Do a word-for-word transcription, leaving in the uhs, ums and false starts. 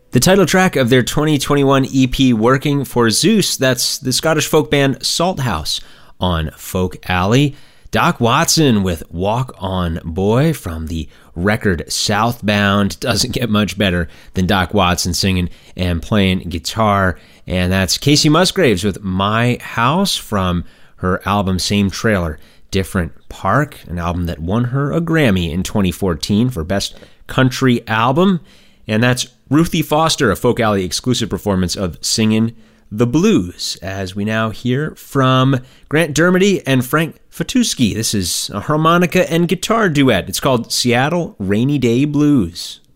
The title track of their twenty twenty-one E P, Working for Zeus, that's the Scottish folk band Salthouse on Folk Alley. Doc Watson with Walk On Boy from the record Southbound. Doesn't get much better than Doc Watson singing and playing guitar. And that's Casey Musgraves with My House from her album Same Trailer, Different Park, an album that won her a Grammy in twenty fourteen for Best Country Album. And that's Ruthie Foster, a Folk Alley exclusive performance of Singin' the Blues, as we now hear from Grant Dermody and Frank Fatuski. This is a harmonica and guitar duet. It's called Seattle Rainy Day Blues.